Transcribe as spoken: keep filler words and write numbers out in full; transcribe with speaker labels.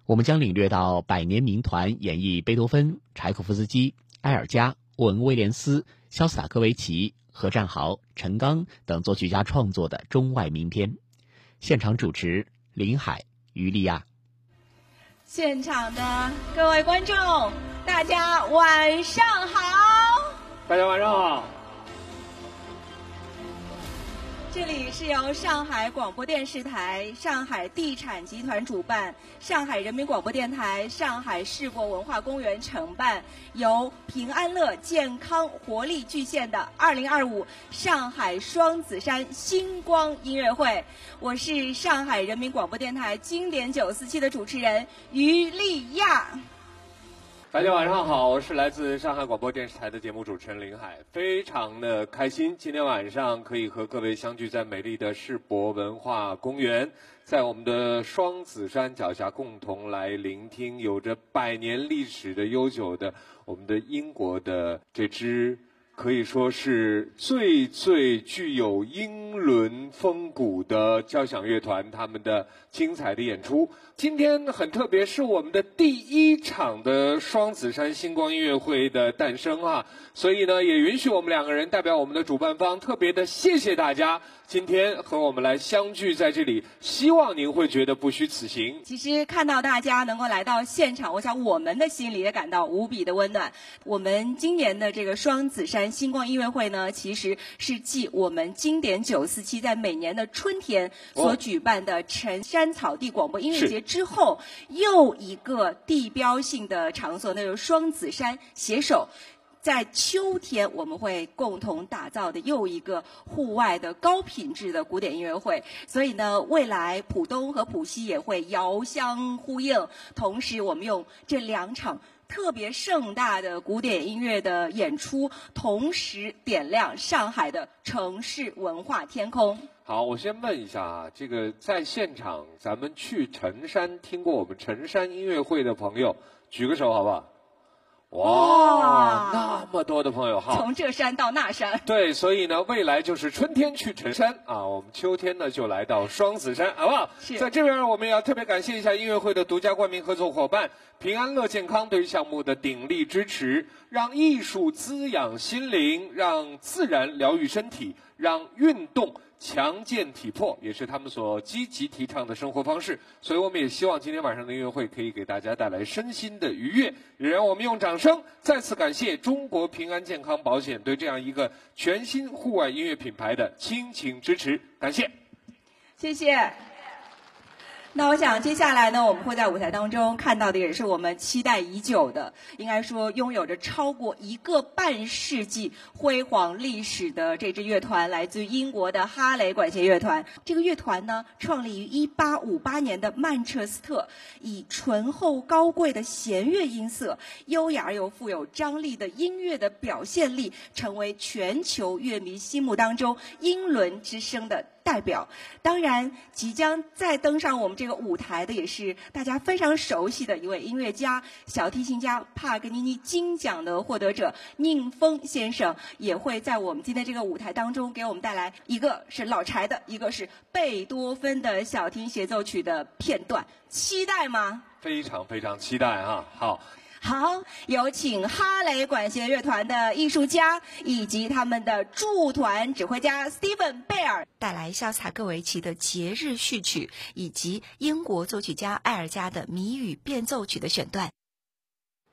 Speaker 1: 我们将领略到百年名团演绎贝多芬、柴可夫斯基、埃尔加、沃恩·威廉斯、肖斯塔科维奇、何占豪、陈刚等作曲家创作的中外名篇。现场主持林海、于丽亚。
Speaker 2: 现场的各位观众，大家晚上好！
Speaker 3: 大家晚上好。
Speaker 2: 这里是由上海广播电视台、上海地产集团主办，上海人民广播电台、上海世博文化公园承办，由平安乐健康活力巨献的二零二五上海双子山星光音乐会。我是上海人民广播电台经典九四七的主持人于丽亚。
Speaker 3: 大家晚上好，我是来自上海广播电视台的节目主持人林海，非常的开心，今天晚上可以和各位相聚在美丽的世博文化公园，在我们的双子山脚下，共同来聆听有着百年历史的悠久的我们的英国的这支可以说是最最具有英伦风骨的交响乐团，他们的精彩的演出。今天很特别，是我们的第一场的双子山星光音乐会的诞生啊，所以呢，也允许我们两个人代表我们的主办方，特别的谢谢大家今天和我们来相聚在这里，希望您会觉得不虚此行。
Speaker 2: 其实看到大家能够来到现场，我想我们的心里也感到无比的温暖。我们今年的这个双子山星光音乐会呢，其实是继我们经典九四七在每年的春天所举办的辰山草地广播音乐节之后，又一个地标性的场所，那就是双子山携手在秋天我们会共同打造的又一个户外的高品质的古典音乐会。所以呢，未来浦东和浦西也会遥相呼应，同时我们用这两场特别盛大的古典音乐的演出，同时点亮上海的城市文化天空。
Speaker 3: 好，我先问一下啊，这个在现场咱们去辰山听过我们辰山音乐会的朋友举个手好不好？哇，那么多的朋友，好，
Speaker 2: 从这山到那山。
Speaker 3: 对，所以呢，未来就是春天去辰山啊，我们秋天呢就来到双子山，好不好？
Speaker 2: 是。
Speaker 3: 在这边我们也要特别感谢一下音乐会的独家冠名合作伙伴平安乐健康对于项目的鼎力支持，让艺术滋养心灵，让自然疗愈身体，让运动强健体魄，也是他们所积极提倡的生活方式。所以我们也希望今天晚上的音乐会可以给大家带来身心的愉悦。也让我们用掌声再次感谢中国平安健康保险对这样一个全新户外音乐品牌的倾情支持，感谢，
Speaker 2: 谢谢。那我想接下来呢，我们会在舞台当中看到的也是我们期待已久的，应该说拥有着超过一个半世纪辉煌历史的这支乐团，来自于英国的哈雷管弦乐团。这个乐团呢，创立于一八五八年的曼彻斯特，以醇厚高贵的弦乐音色、优雅而又富有张力的音乐的表现力，成为全球乐迷心目当中英伦之声的代表。当然，即将再登上我们这个舞台的也是大家非常熟悉的一位音乐家，小提琴家帕格尼尼金奖的获得者宁峰先生，也会在我们今天这个舞台当中给我们带来一个是老柴的，一个是贝多芬的小提协奏曲的片段。期待吗？
Speaker 3: 非常非常期待啊！好。
Speaker 2: 好，有请哈雷管弦乐团的艺术家以及他们的驻团指挥家 Stephen 贝尔带来肖斯塔科维奇的节日序曲，以及英国作曲家埃尔加的谜语变奏曲的选段。